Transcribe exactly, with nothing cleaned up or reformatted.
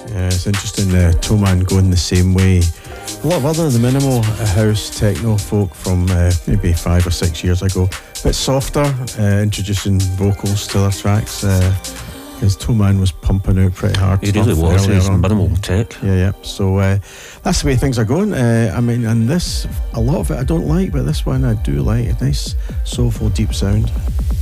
Yeah, it's interesting. Uh, Toman going the same way. A lot of other the minimal house techno folk from uh, maybe five or six years ago, a bit softer, uh, introducing vocals to their tracks. Because uh, Toman was pumping out pretty hard. He really was. He's minimal tech. Yeah, yeah. So uh, that's the way things are going. Uh, I mean, and this, a lot of it I don't like, but this one I do like. A nice, soulful, deep sound.